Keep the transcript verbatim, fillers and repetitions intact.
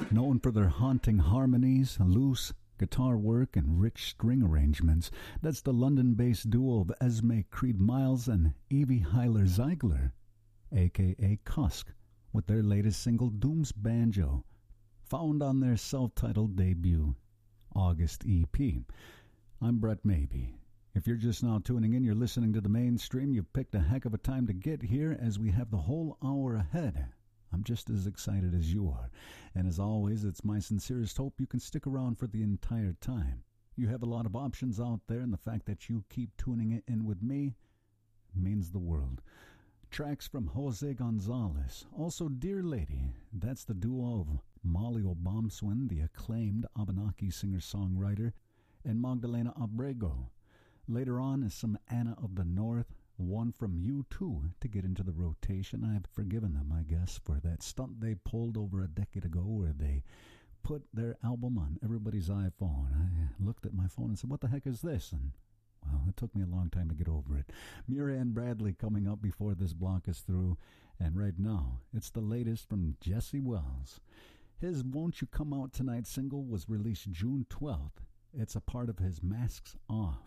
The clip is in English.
Known for their haunting harmonies, loose guitar work, and rich string arrangements, that's the London-based duo of Esme Creed Miles and Evie Hyler Ziegler, aka Cusk, with their latest single Doom's Banjo, found on their self-titled debut, August E P. I'm Brett Maybe. If you're just now tuning in, you're listening to the mainstream. You've picked a heck of a time to get here as we have the whole hour ahead. I'm just as excited as you are. And as always, it's my sincerest hope you can stick around for the entire time. You have a lot of options out there, and the fact that you keep tuning in with me means the world. Tracks from Jose Gonzalez. Also, Dear Lady. That's the duo of Molly Obamswin, the acclaimed Abenaki singer-songwriter, and Magdalena Abrego. Later on is some Anna of the North, one from U two to get into the rotation. I've forgiven them, I guess, for that stunt they pulled over a decade ago where they put their album on everybody's iPhone. I looked at my phone and said, what the heck is this? And, well, it took me a long time to get over it. Murianne Bradley coming up before this block is through. And right now, it's the latest from Jesse Wells. His Won't You Come Out Tonight single was released June twelfth. It's a part of his Masks Off